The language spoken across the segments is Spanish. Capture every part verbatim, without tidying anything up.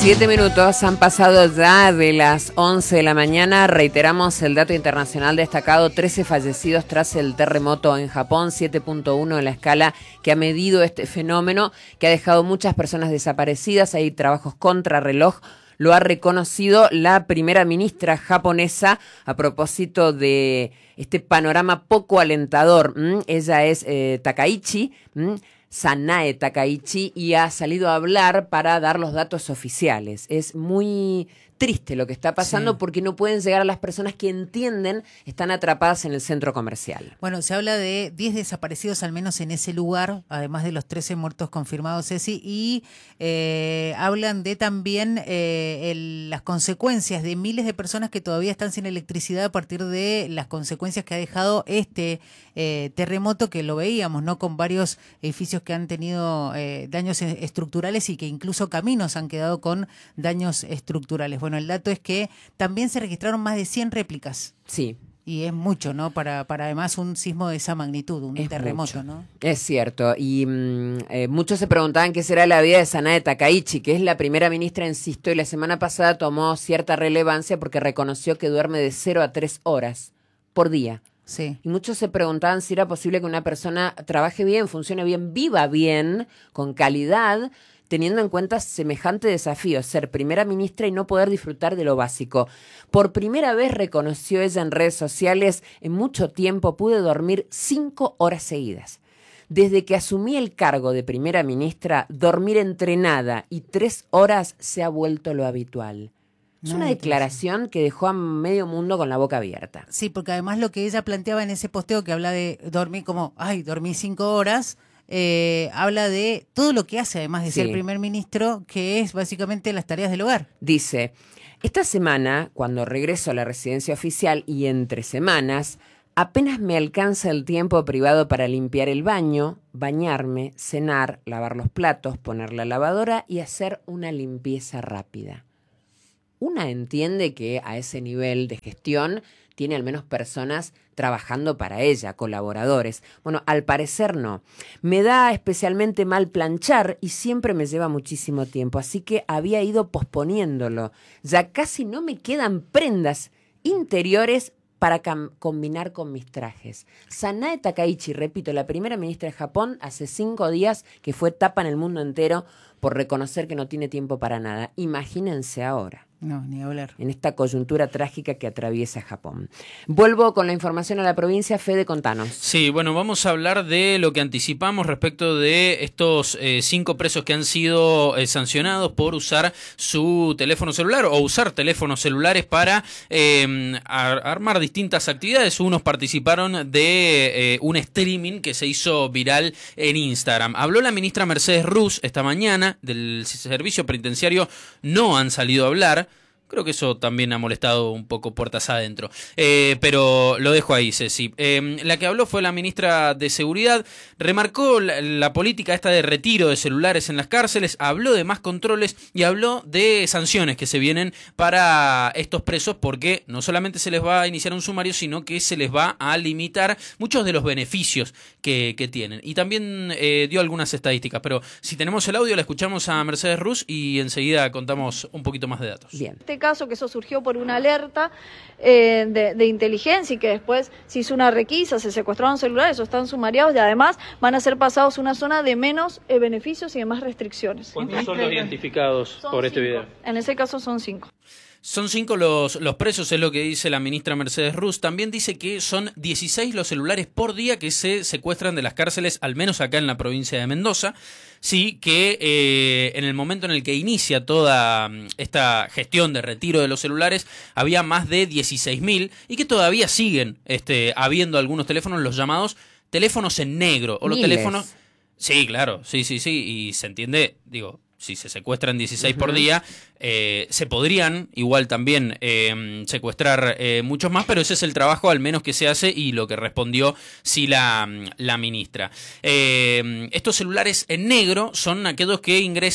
Siete minutos han pasado ya de las once de la mañana. Reiteramos el dato internacional destacado: trece fallecidos tras el terremoto en Japón, siete punto uno en la escala que ha medido este fenómeno, que ha dejado muchas personas desaparecidas. Hay trabajos contrarreloj. Lo ha reconocido la primera ministra japonesa a propósito de este panorama poco alentador. ¿Mm? Ella es eh, Takaichi, ¿Mm? Sanae Takaichi, y ha salido a hablar para dar los datos oficiales. Es muy triste lo que está pasando, sí, porque no pueden llegar a las personas que entienden están atrapadas en el centro comercial. Bueno, se habla de diez desaparecidos al menos en ese lugar, además de los trece muertos confirmados, Ceci, y eh, hablan de también eh, el, las consecuencias de miles de personas que todavía están sin electricidad a partir de las consecuencias que ha dejado este eh, terremoto, que lo veíamos, ¿no? Con varios edificios que han tenido eh, daños estructurales y que incluso caminos han quedado con daños estructurales. Bueno, el dato es que también se registraron más de cien réplicas. Sí. Y es mucho, ¿no? Para, para además un sismo de esa magnitud, un es terremoto, mucho. ¿no? Es cierto. Y mmm, eh, muchos se preguntaban qué será la vida de Sanae Takaichi, que es la primera ministra, insisto, y la semana pasada tomó cierta relevancia porque reconoció que duerme de cero a tres horas por día. Sí. Y muchos se preguntaban si era posible que una persona trabaje bien, funcione bien, viva bien, con calidad, teniendo en cuenta semejante desafío, ser primera ministra y no poder disfrutar de lo básico. Por primera vez reconoció ella en redes sociales: en mucho tiempo pude dormir cinco horas seguidas. Desde que asumí el cargo de primera ministra, dormir entrenada y tres horas se ha vuelto lo habitual. Es una declaración que dejó a medio mundo con la boca abierta. Sí, porque además lo que ella planteaba en ese posteo, que habla de dormir como, ay, dormí cinco horas, eh, habla de todo lo que hace, además de Sí. ser primer ministro, que es básicamente las tareas del hogar. Dice: esta semana, cuando regreso a la residencia oficial y entre semanas, apenas me alcanza el tiempo privado para limpiar el baño, bañarme, cenar, lavar los platos, poner la lavadora y hacer una limpieza rápida. Una entiende que a ese nivel de gestión tiene al menos personas trabajando para ella, colaboradores. Bueno, al parecer no. Me da especialmente mal planchar y siempre me lleva muchísimo tiempo, así que había ido posponiéndolo. Ya casi no me quedan prendas interiores para cam- combinar con mis trajes. Sanae Takaichi, repito, la primera ministra de Japón, hace cinco días que fue tapa en el mundo entero por reconocer que no tiene tiempo para nada. Imagínense ahora. No, ni hablar. En esta coyuntura trágica que atraviesa Japón. Vuelvo con la información a la provincia. Fede, contanos. Sí, bueno, vamos a hablar de lo que anticipamos respecto de estos eh, cinco presos que han sido eh, sancionados por usar su teléfono celular o usar teléfonos celulares para eh, ar- armar distintas actividades. Unos participaron de eh, un streaming que se hizo viral en Instagram. Habló la ministra Mercedes Ruz esta mañana del servicio penitenciario. No han salido a hablar. Creo que eso también ha molestado un poco puertas adentro. Eh, pero lo dejo ahí, Ceci. Eh, la que habló fue la ministra de Seguridad. Remarcó la, la política esta de retiro de celulares en las cárceles. Habló de más controles y habló de sanciones que se vienen para estos presos, porque no solamente se les va a iniciar un sumario, sino que se les va a limitar muchos de los beneficios que, que tienen. Y también eh, dio algunas estadísticas. Pero si tenemos el audio, la escuchamos a Mercedes Ruz y enseguida contamos un poquito más de datos. Bien. Este caso, que eso surgió por una alerta eh, de, de inteligencia y que después se hizo una requisa, se secuestraron celulares, eso están sumariados y además van a ser pasados a una zona de menos eh, beneficios y de más restricciones. ¿Cuántos son los identificados Son por este cinco. video? En ese caso son cinco. Son cinco los, los presos, es lo que dice la ministra Mercedes Ruz. También dice que son dieciséis los celulares por día que se secuestran de las cárceles, al menos acá en la provincia de Mendoza. Sí, que eh, en el momento en el que inicia toda esta gestión de retiro de los celulares había más de dieciséis mil y que todavía siguen este, habiendo algunos teléfonos, los llamados teléfonos en negro. O los Miles. teléfonos... Sí, claro, sí, sí, sí, y se entiende, digo... Si se secuestran dieciséis uh-huh. por día, eh, se podrían igual también eh, secuestrar eh, muchos más, pero ese es el trabajo al menos que se hace y lo que respondió sí la, la ministra. Eh, estos celulares en negro son aquellos que ingresan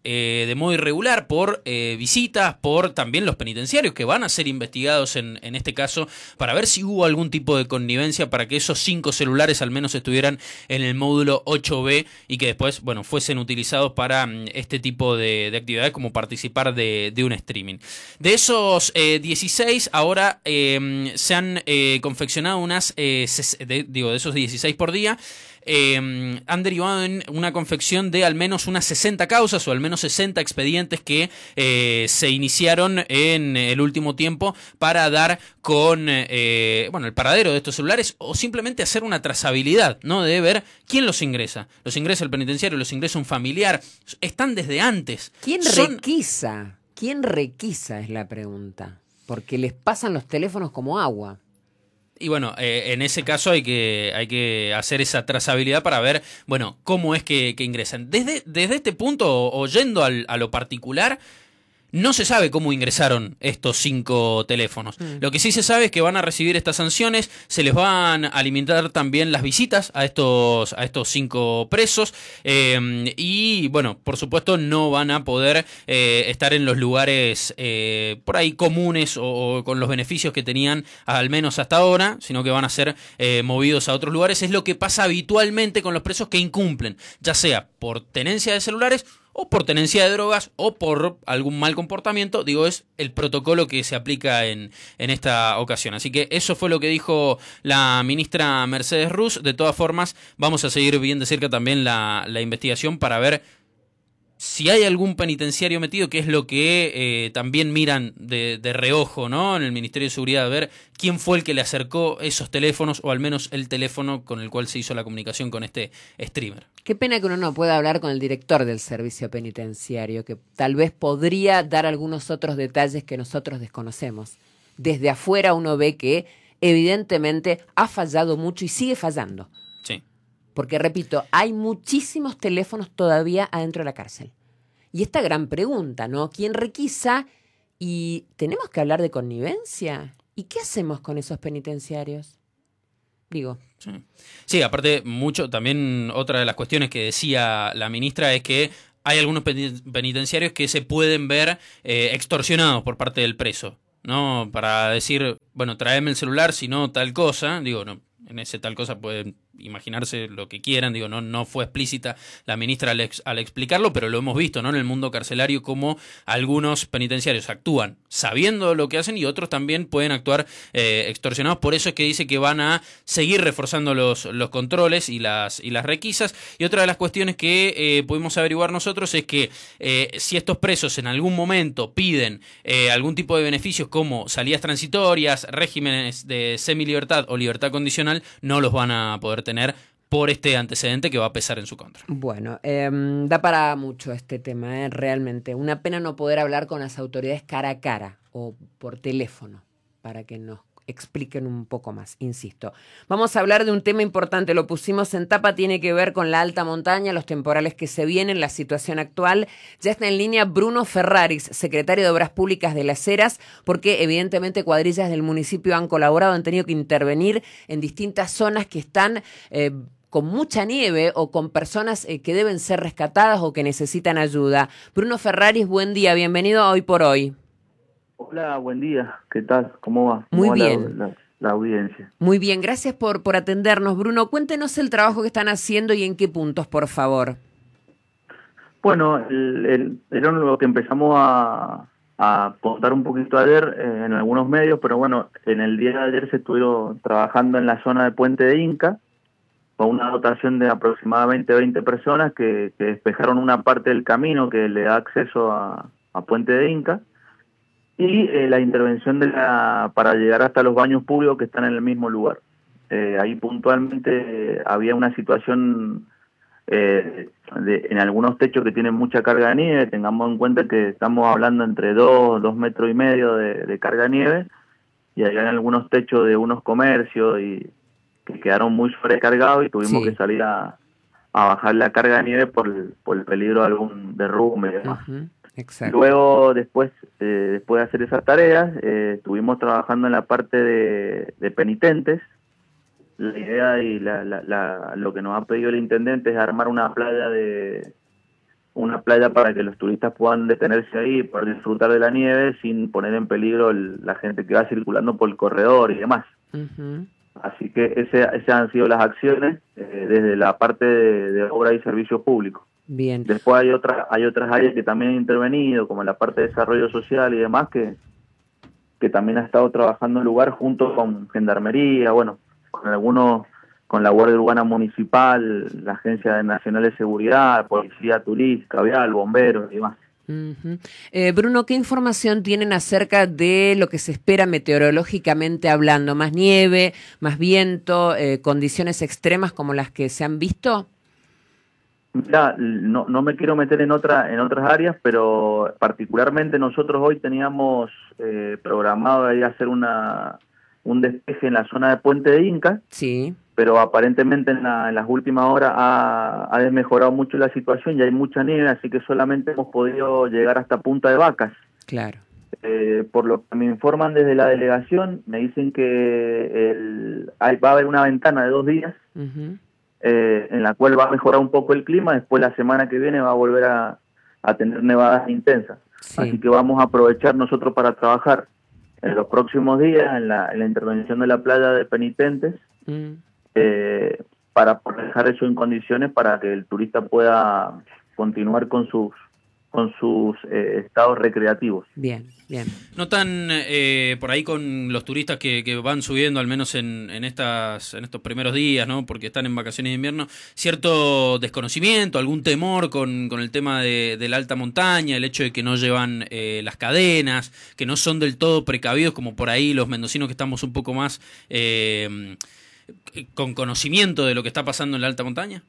eh, de modo irregular por eh, visitas, por también los penitenciarios que van a ser investigados en, en este caso para ver si hubo algún tipo de connivencia para que esos cinco celulares al menos estuvieran en el módulo ocho B y que después, bueno, fuesen utilizados para mm, este tipo de, de actividades como participar de, de un streaming. De esos eh, dieciséis, ahora eh, se han eh, confeccionado unas, eh, de, digo, de esos dieciséis por día, Eh, han derivado en una confección de al menos unas sesenta causas o al menos sesenta expedientes que eh, se iniciaron en el último tiempo para dar con eh, bueno, el paradero de estos celulares o simplemente hacer una trazabilidad, ¿no? De ver quién los ingresa. Los ingresa el penitenciario, los ingresa un familiar. Están desde antes. ¿Quién Son... requisa? ¿Quién requisa es la pregunta? Porque les pasan los teléfonos como agua. Y bueno, eh, en ese caso hay que, hay que hacer esa trazabilidad para ver, bueno, cómo es que, que ingresan. Desde, desde este punto, o yendo al, a lo particular, no se sabe cómo ingresaron estos cinco teléfonos. Mm. Lo que sí se sabe es que van a recibir estas sanciones, se les van a limitar también las visitas a estos, a estos cinco presos eh, y, bueno, por supuesto no van a poder eh, estar en los lugares eh, por ahí comunes o, o con los beneficios que tenían al menos hasta ahora, sino que van a ser eh, movidos a otros lugares. Es lo que pasa habitualmente con los presos que incumplen, ya sea por tenencia de celulares o por tenencia de drogas, o por algún mal comportamiento. Digo, es el protocolo que se aplica en, en esta ocasión. Así que eso fue lo que dijo la ministra Mercedes Ruz. De todas formas, vamos a seguir bien de cerca también la, la investigación para ver si hay algún penitenciario metido, que es lo que eh, también miran de, de reojo, ¿no? En el Ministerio de Seguridad, a ver quién fue el que le acercó esos teléfonos, o al menos el teléfono con el cual se hizo la comunicación con este streamer. Qué pena que uno no pueda hablar con el director del servicio penitenciario, que tal vez podría dar algunos otros detalles que nosotros desconocemos. Desde afuera uno ve que evidentemente ha fallado mucho y sigue fallando. Sí. Porque, repito, hay muchísimos teléfonos todavía adentro de la cárcel. Y esta gran pregunta, ¿no? ¿Quién requisa? ¿Y tenemos que hablar de connivencia? ¿Y qué hacemos con esos penitenciarios? Digo. Sí. Sí, aparte, mucho, también otra de las cuestiones que decía la ministra es que hay algunos penitenciarios que se pueden ver eh, extorsionados por parte del preso, ¿no? Para decir, bueno, tráeme el celular, si no tal cosa. Digo, no. En ese tal cosa pueden imaginarse lo que quieran, digo, no, no fue explícita la ministra al, ex, al explicarlo, pero lo hemos visto, ¿no? En el mundo carcelario, cómo algunos penitenciarios actúan sabiendo lo que hacen y otros también pueden actuar eh, extorsionados. Por eso es que dice que van a seguir reforzando los, los controles y las, y las requisas. Y otra de las cuestiones que eh, pudimos averiguar nosotros es que eh, si estos presos en algún momento piden eh, algún tipo de beneficios como salidas transitorias, regímenes de semilibertad o libertad condicional, no los van a poder tener por este antecedente que va a pesar en su contra. Bueno, eh, da para mucho este tema, ¿eh? Realmente. Una pena no poder hablar con las autoridades cara a cara o por teléfono para que nos expliquen un poco más, insisto. Vamos a hablar de un tema importante, lo pusimos en tapa, tiene que ver con la alta montaña, los temporales que se vienen, la situación actual. Ya está en línea Bruno Ferraris, secretario de Obras Públicas de Las Heras, porque evidentemente cuadrillas del municipio han colaborado, han tenido que intervenir en distintas zonas que están eh, con mucha nieve o con personas eh, que deben ser rescatadas o que necesitan ayuda. Bruno Ferraris, buen día, bienvenido a Hoy por Hoy. Hola, buen día. ¿Qué tal? ¿Cómo va? Muy ¿Cómo va bien. La, la, la audiencia? Muy bien, gracias por, por atendernos. Bruno, cuéntenos el trabajo que están haciendo y en qué puntos, por favor. Bueno, el, el, era lo que empezamos a, a contar un poquito ayer eh, en algunos medios, pero bueno, en el día de ayer se estuvieron trabajando en la zona de Puente de Inca, con una dotación de aproximadamente veinte personas que, que despejaron una parte del camino que le da acceso a, a Puente de Inca. Y eh, la intervención de la para llegar hasta los baños públicos que están en el mismo lugar. Eh, ahí puntualmente eh, había una situación eh, de, en algunos techos que tienen mucha carga de nieve. Tengamos en cuenta que estamos hablando entre dos, dos metros y medio de, de carga de nieve, y había algunos techos de unos comercios y que quedaron muy sobrecargados y tuvimos Sí. que salir a, a bajar la carga de nieve por el, por el peligro de algún derrumbe y demás. Uh-huh. Exacto. Luego, después eh, después de hacer esas tareas, eh, estuvimos trabajando en la parte de, de penitentes. La idea y la, la, la, lo que nos ha pedido el intendente es armar una playa de, una playa para que los turistas puedan detenerse ahí y poder disfrutar de la nieve sin poner en peligro el, la gente que va circulando por el corredor y demás. Uh-huh. Así que ese, esas han sido las acciones eh, desde la parte de, de obra y servicios públicos. Bien. Después hay otras hay otras áreas que también han intervenido, como la parte de desarrollo social y demás, que, que también ha estado trabajando en lugar junto con Gendarmería, bueno, con algunos, con la Guardia Urbana Municipal, la Agencia Nacional de Seguridad, Policía Turística, Vial, Bomberos y demás. Uh-huh. eh, Bruno, ¿qué información tienen acerca de lo que se espera meteorológicamente hablando? ¿Más nieve, más viento, eh, condiciones extremas como las que se han visto? Mira, no, no me quiero meter en otra en otras áreas, pero particularmente nosotros hoy teníamos eh, programado ahí hacer una un despeje en la zona de Puente de Inca. Sí. Pero aparentemente en, la, en las últimas horas ha, ha desmejorado mucho la situación y hay mucha nieve, así que solamente hemos podido llegar hasta Punta de Vacas. Claro. Eh, por lo que me informan desde la delegación, me dicen que el, hay, va a haber una ventana de dos días Uh-huh. eh, en la cual va a mejorar un poco el clima, después la semana que viene va a volver a, a tener nevadas intensas. Sí. Así que vamos a aprovechar nosotros para trabajar en los próximos días en la, en la intervención de la playa de Penitentes, Uh-huh. Eh, para dejar eso en condiciones para que el turista pueda continuar con sus con sus eh, estados recreativos. Bien, bien. ¿Notan eh, por ahí con los turistas que, que van subiendo, al menos en, en, estas, en estos primeros días, ¿no? Porque están en vacaciones de invierno, cierto desconocimiento, algún temor con, con el tema de, de la alta montaña, el hecho de que no llevan eh, las cadenas, que no son del todo precavidos como por ahí los mendocinos que estamos un poco más... Eh, con conocimiento de lo que está pasando en la alta montaña?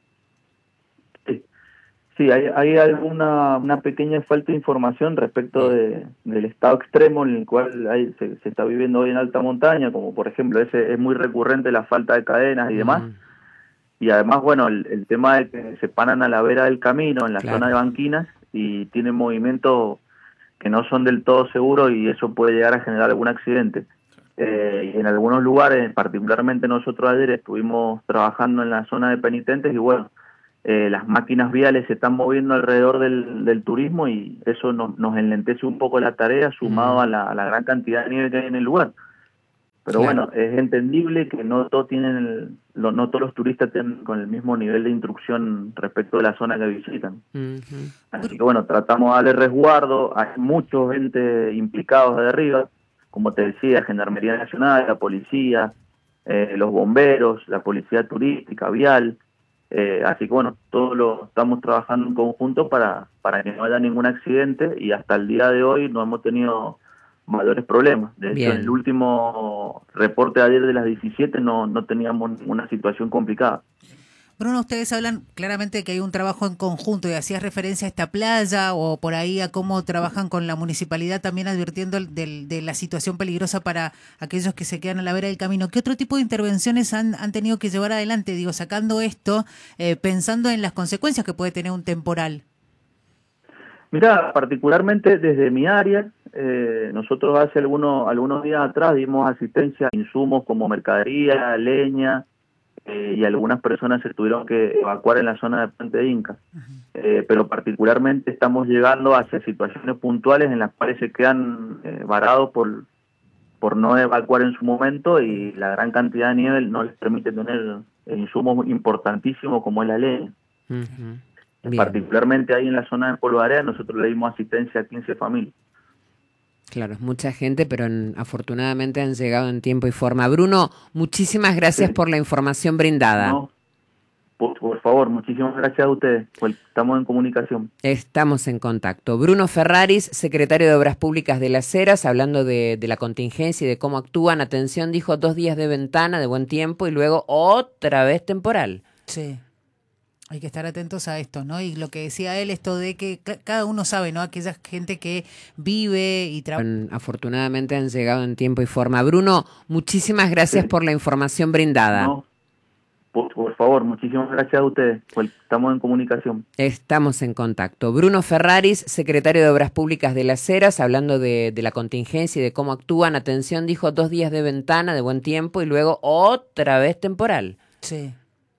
Sí, sí hay, hay alguna una pequeña falta de información respecto de, del estado extremo en el cual hay, se, se está viviendo hoy en alta montaña, como por ejemplo ese es muy recurrente la falta de cadenas y demás. Uh-huh. Y además, bueno, el, el tema de que se paran a la vera del camino, en la claro. zona de banquinas, y tienen movimientos que no son del todo seguros y eso puede llegar a generar algún accidente. Eh, y en algunos lugares, particularmente nosotros ayer estuvimos trabajando en la zona de Penitentes y bueno, eh, las máquinas viales se están moviendo alrededor del, del turismo y eso nos, nos enlentece un poco la tarea sumado mm. a, la, a la gran cantidad de nieve que hay en el lugar. Pero claro. bueno, es entendible que no todos tienen el, lo, no todos los turistas tienen con el mismo nivel de instrucción respecto de la zona que visitan. Uh-huh. Así que bueno, tratamos de darle resguardo, hay muchos gente implicados de arriba, como te decía, Gendarmería Nacional, la policía, eh, los bomberos, la policía turística, vial, eh, así que bueno, todos lo estamos trabajando en conjunto para, para que no haya ningún accidente y hasta el día de hoy no hemos tenido mayores problemas. De hecho, en el último reporte de ayer de las diecisiete no, no teníamos ninguna situación complicada. Bruno, ustedes hablan claramente de que hay un trabajo en conjunto y hacías referencia a esta playa o por ahí a cómo trabajan con la municipalidad también advirtiendo de, de la situación peligrosa para aquellos que se quedan a la vera del camino. ¿Qué otro tipo de intervenciones han, han tenido que llevar adelante? Digo, sacando esto, eh, pensando en las consecuencias que puede tener un temporal. Mira, particularmente desde mi área, eh, nosotros hace algunos, algunos días atrás dimos asistencia a insumos como mercadería, leña, Eh, y algunas personas se tuvieron que evacuar en la zona de Puente de Inca. Uh-huh. Eh, pero particularmente estamos llegando hacia situaciones puntuales en las cuales se quedan eh, varados por, por no evacuar en su momento y la gran cantidad de nieve no les permite tener insumos importantísimos como es la leña. Uh-huh. Particularmente ahí en la zona de Polvareda nosotros le dimos asistencia a quince familias. Claro, es mucha gente, pero en, afortunadamente han llegado en tiempo y forma. Bruno, muchísimas gracias sí. por la información brindada. No, por, por favor, muchísimas gracias a ustedes. Pues estamos en comunicación. Estamos en contacto. Bruno Ferraris, secretario de Obras Públicas de Las Heras, hablando de, de la contingencia y de cómo actúan. Atención, dijo dos días de ventana, de buen tiempo, y luego otra vez temporal. Sí. Hay que estar atentos a esto, ¿no? Y lo que decía él, esto de que c- cada uno sabe, ¿no? Aquella gente que vive y trabaja. Afortunadamente han llegado en tiempo y forma. Bruno, muchísimas gracias sí. por la información brindada. No, por, por favor, muchísimas gracias a ustedes. Pues estamos en comunicación. Estamos en contacto. Bruno Ferraris, secretario de Obras Públicas de Las Heras, hablando de, de la contingencia y de cómo actúan. Atención, dijo dos días de ventana, de buen tiempo, y luego otra vez temporal. Sí.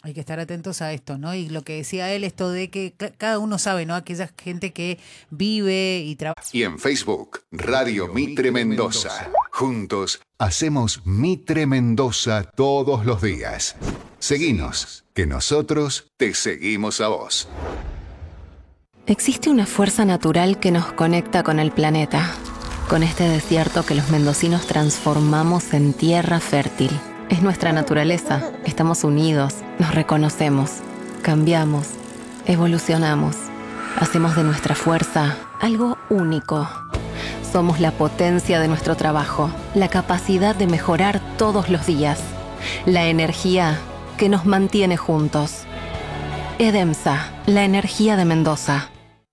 Hay que estar atentos a esto, ¿no? Y lo que decía él, esto de que cada uno sabe, ¿no? Aquella gente que vive y trabaja. Y en Facebook, Radio Mitre Mendoza. Juntos hacemos Mitre Mendoza todos los días. Seguinos, que nosotros te seguimos a vos. Existe una fuerza natural que nos conecta con el planeta, con este desierto que los mendocinos transformamos en tierra fértil. Es nuestra naturaleza, estamos unidos, nos reconocemos, cambiamos, evolucionamos, hacemos de nuestra fuerza algo único. Somos la potencia de nuestro trabajo, la capacidad de mejorar todos los días, la energía que nos mantiene juntos. EDEMSA, la energía de Mendoza.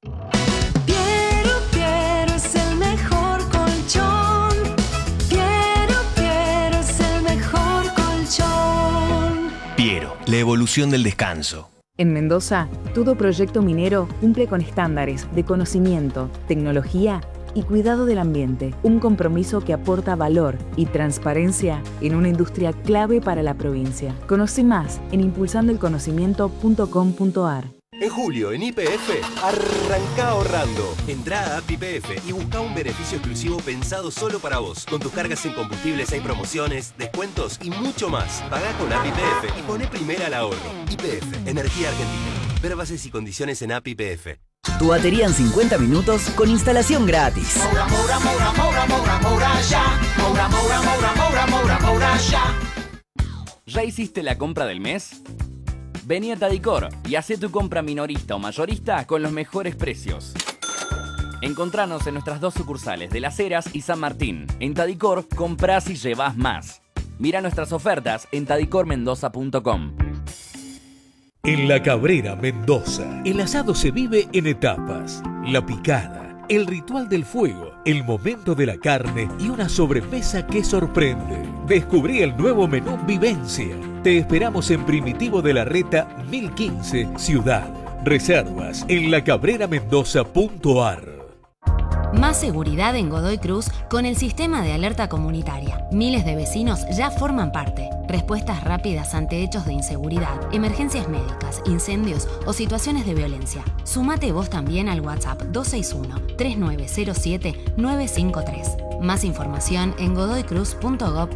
Piero, la evolución del descanso. En Mendoza, todo proyecto minero cumple con estándares de conocimiento, tecnología y cuidado del ambiente. Un compromiso que aporta valor y transparencia en una industria clave para la provincia. Conoce más en impulsando el conocimiento punto com punto a r. En julio, en Y P F, arranca ahorrando. Entrá a App Y P F y busca un beneficio exclusivo pensado solo para vos. Con tus cargas en combustibles hay promociones, descuentos y mucho más. Pagá con App Y P F y poné primera al ahorro. Y P F, Energía Argentina. Ver bases y condiciones en App Y P F. Tu batería en cincuenta minutos con instalación gratis. Moura, moura, moura, moura, moura, moura, ya. Moura, moura, moura, moura, moura, moura, ya. ¿Ya hiciste la compra del mes? Vení a Tadicor y hacé tu compra minorista o mayorista con los mejores precios. Encontranos en nuestras dos sucursales de Las Heras y San Martín. En Tadicor, comprás y llevás más. Mira nuestras ofertas en tadicor mendoza punto com. En La Cabrera, Mendoza, el asado se vive en etapas. La picada, el ritual del fuego, el momento de la carne y una sobremesa que sorprende. Descubrí el nuevo menú Vivencia. Te esperamos en Primitivo de la Reta mil quince, Ciudad. Reservas en la cabrera mendoza punto a r. Más seguridad en Godoy Cruz con el sistema de alerta comunitaria. Miles de vecinos ya forman parte. Respuestas rápidas ante hechos de inseguridad, emergencias médicas, incendios o situaciones de violencia. Sumate vos también al WhatsApp dos seis uno, tres nueve cero siete, nueve cinco tres. Más información en godoy cruz punto gob